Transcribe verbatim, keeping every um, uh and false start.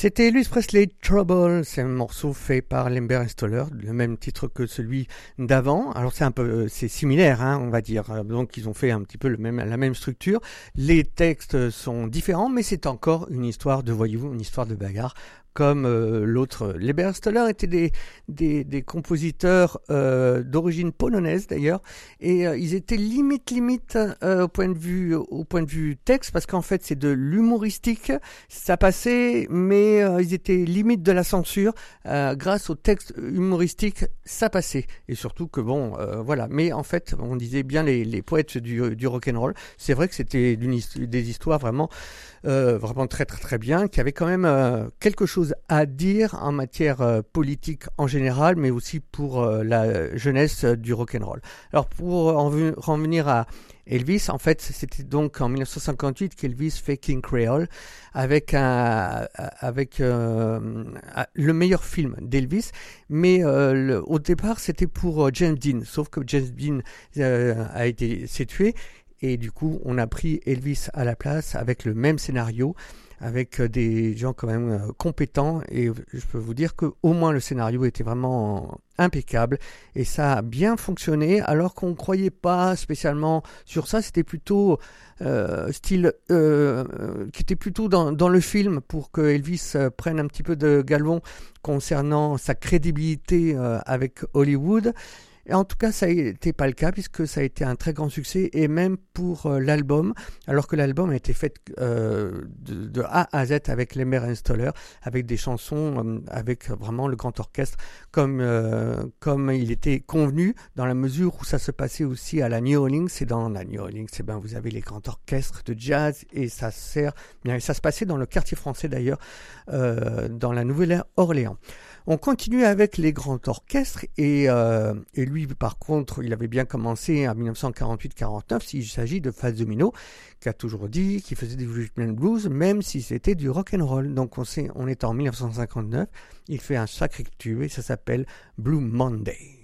C'était Elvis Presley, Trouble. C'est un morceau fait par Lember et Stoller, le même titre que celui d'avant. Alors c'est un peu, c'est similaire, hein, on va dire. Donc ils ont fait un petit peu le même, la même structure. Les textes sont différents, mais c'est encore une histoire de voyous, une histoire de bagarre. Comme euh, l'autre. Les Lember et Stoller étaient des, des, des compositeurs euh, d'origine polonaise d'ailleurs, et euh, ils étaient limite limite euh, au point de vue au point de vue texte, parce qu'en fait c'est de l'humoristique, ça passait, mais euh, ils étaient limite de la censure. Euh, grâce au texte humoristique, ça passait, et surtout que bon, euh, voilà. Mais en fait, on disait bien les, les poètes du, du rock'n'roll. C'est vrai que c'était d'une, des histoires vraiment. Euh, vraiment très très très bien, qui avait quand même euh, quelque chose à dire en matière euh, politique en général, mais aussi pour euh, la jeunesse euh, du rock'n'roll. Alors pour en, v- en venir à Elvis, en fait, c'était donc en dix-neuf cent cinquante-huit qu'Elvis fait King Creole, avec un, avec euh, le meilleur film d'Elvis, mais euh, le, au départ c'était pour euh, James Dean, sauf que James Dean euh, a été s'est tué. Et du coup, on a pris Elvis à la place avec le même scénario, avec des gens quand même compétents. Et je peux vous dire que au moins le scénario était vraiment impeccable. Et ça a bien fonctionné, alors qu'on ne croyait pas spécialement sur ça. C'était plutôt euh, style euh, qui était plutôt dans, dans le film, pour que Elvis euh, prenne un petit peu de galon concernant sa crédibilité euh, avec Hollywood. Et en tout cas, ça n'était pas le cas, puisque ça a été un très grand succès, et même pour euh, l'album, alors que l'album a été fait euh, de, de A à Z avec Lember et Stoller, avec des chansons, euh, avec vraiment le grand orchestre, comme, euh, comme il était convenu, dans la mesure où ça se passait aussi à la New Orleans. Et dans la New Orleans, eh ben, vous avez les grands orchestres de jazz, et ça sert, bien, ça se passait dans le quartier français d'ailleurs, euh, dans la Nouvelle-Orléans. On continue avec les grands orchestres, et, euh, et lui, par contre, il avait bien commencé en dix-neuf cent quarante-huit quarante-neuf, s'il s'agit de Fats Domino, qui a toujours dit qu'il faisait du rhythm and blues, même si c'était du rock and roll. Donc on, sait, on est en dix-neuf cent cinquante-neuf, il fait un sacré tube, et ça s'appelle Blue Monday.